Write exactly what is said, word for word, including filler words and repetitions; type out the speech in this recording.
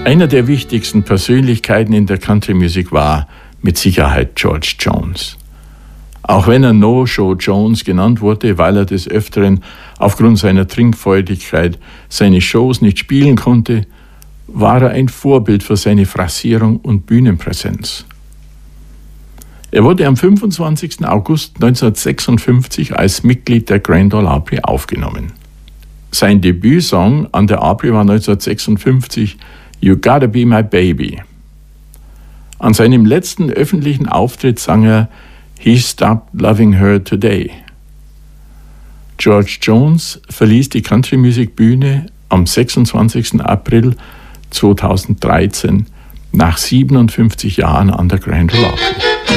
Einer der wichtigsten Persönlichkeiten in der Country-Musik war mit Sicherheit George Jones. Auch wenn er No-Show Jones genannt wurde, weil er des Öfteren aufgrund seiner Trinkfreudigkeit seine Shows nicht spielen konnte, war er ein Vorbild für seine Phrasierung und Bühnenpräsenz. Er wurde am fünfundzwanzigsten August neunzehnhundertsechsundfünfzig als Mitglied der Grand Ole Opry aufgenommen. Sein Debütsong an der Opry war neunzehnhundertsechsundfünfzig You Gotta Be My Baby. An seinem letzten öffentlichen Auftritt sang er He Stopped Loving Her Today. George Jones verließ die Country-Musik-Bühne am sechsundzwanzigsten April zweitausenddreizehn nach siebenundfünfzig Jahren an der Grand Ole Opry.